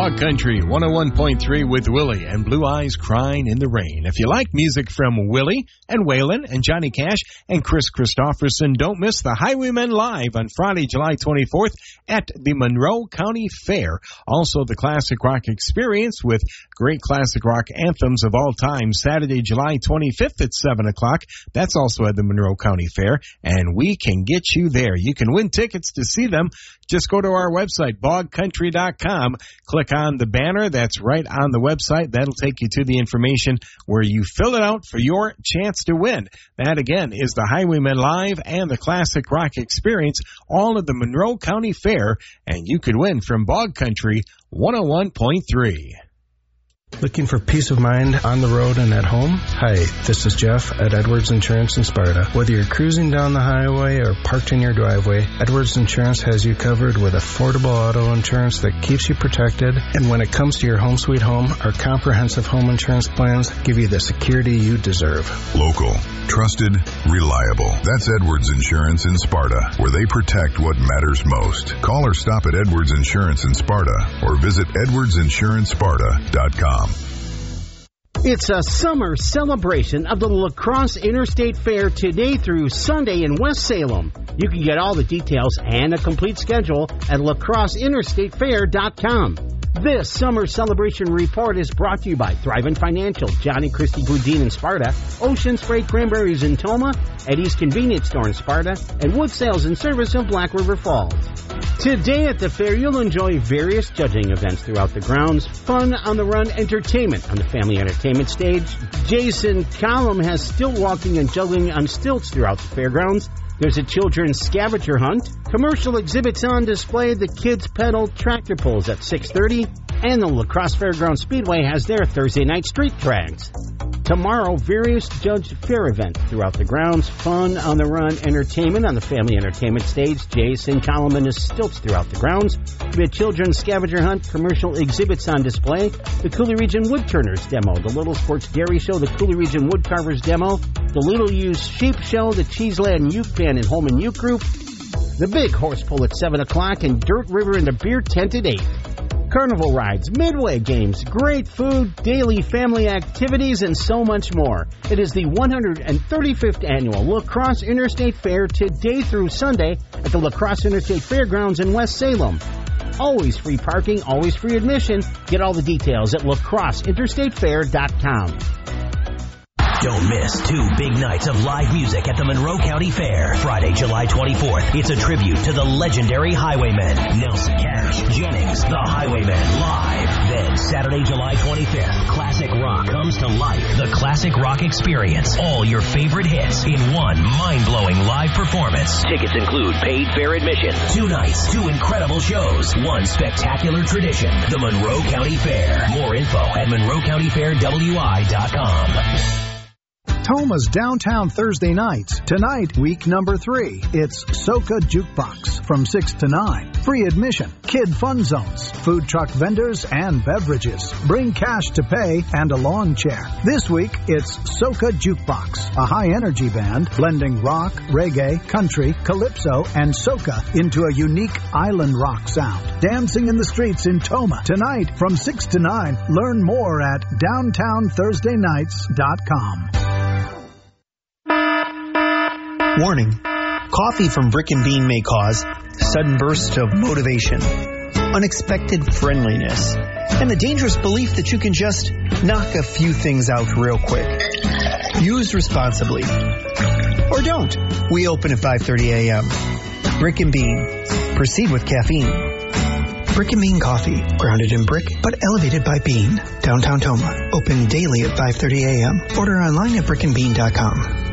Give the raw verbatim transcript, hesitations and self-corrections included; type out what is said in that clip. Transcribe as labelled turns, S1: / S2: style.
S1: Bog Country one oh one point three with Willie and Blue Eyes Crying in the Rain. If you like music from Willie and Waylon and Johnny Cash and Chris Christopherson, don't miss the Highwaymen Live on Friday, July twenty-fourth at the Monroe County Fair. Also, the Classic Rock Experience with great classic rock anthems of all time, Saturday, July twenty-fifth at seven o'clock. That's also at the Monroe County Fair, and we can get you there. You can win tickets to see them. Just go to our website, bog country dot com. Click on the banner that's right on the website. That'll take you to the information where you fill it out for your chance to win. That, again, is the Highwaymen Live and the Classic Rock Experience, all at the Monroe County Fair, and you could win from Bog Country one oh one point three.
S2: Looking for peace of mind on the road and at home? Hi, this is Jeff at Edwards Insurance in Sparta. Whether you're cruising down the highway or parked in your driveway, Edwards Insurance has you covered with affordable auto insurance that keeps you protected. And when it comes to your home sweet home, our comprehensive home insurance plans give you the security you deserve.
S3: Local, trusted, reliable. That's Edwards Insurance in Sparta, where they protect what matters most. Call or stop at Edwards Insurance in Sparta or visit edwards insurance sparta dot com.
S4: It's a summer celebration of the La Crosse Interstate Fair today through Sunday in West Salem. You can get all the details and a complete schedule at la crosse interstate fair dot com. This summer celebration report is brought to you by Thrivent Financial, Johnny Christie Boudin in Sparta, Ocean Spray Cranberries in Toma, Eddie's Convenience Store in Sparta, and Wood Sales and Service of Black River Falls. Today at the fair, you'll enjoy various judging events throughout the grounds, fun on the run entertainment on the family entertainment stage. Jason Collum has stilt walking and juggling on stilts throughout the fairgrounds. There's a children's scavenger hunt, commercial exhibits on display, the kids pedal tractor pulls at six thirty, and the La Crosse Fairground Speedway has their Thursday night street tracks. Tomorrow, various judged fair events throughout the grounds, fun on the run entertainment on the family entertainment stage, Jason Collum and his stilts throughout the grounds, the children's scavenger hunt, commercial exhibits on display, the Cooley Region Woodturners demo, the Little Sports Dairy Show, the Cooley Region Woodcarvers demo, the Little Used Sheep Show, the Cheeseland Uke Band and Holman Uke Group, the Big Horse Pull at seven o'clock, and Dirt River and the Beer Tent at eight. Carnival rides, midway games, great food, daily family activities, and so much more. It is the one hundred thirty-fifth Annual La Crosse Interstate Fair today through Sunday at the La Crosse Interstate Fairgrounds in West Salem. Always free parking, always free admission. Get all the details at la crosse interstate fair dot com.
S5: Don't miss two big nights of live music at the Monroe County Fair. Friday, July twenty-fourth. It's a tribute to the legendary Highwaymen. Nelson Cash, Jennings, the Highwaymen live. Then Saturday, July twenty-fifth. Classic rock comes to life. The Classic Rock Experience. All your favorite hits in one mind-blowing live performance. Tickets include paid fair admission. Two nights, two incredible shows, one spectacular tradition. The Monroe County Fair. More info at monroe county fair w i dot com.
S6: Toma's Downtown Thursday nights. Tonight, week number three. It's Soca Jukebox from six to nine. Free admission, kid fun zones, food truck vendors, and beverages. Bring cash to pay and a lawn chair. This week, it's Soca Jukebox, a high-energy band blending rock, reggae, country, calypso, and soca into a unique island rock sound. Dancing in the streets in Toma. Tonight, from six to nine. Learn more at downtown thursday nights dot com.
S7: Warning, coffee from Brick and Bean may cause sudden bursts of motivation, unexpected friendliness, and the dangerous belief that you can just knock a few things out real quick. Use responsibly. Or don't. We open at five thirty a.m. Brick and Bean. Proceed with caffeine. Brick and Bean Coffee. Grounded in brick, but elevated by bean. Downtown Toma. Open daily at five thirty a.m. Order online at brick and bean dot com.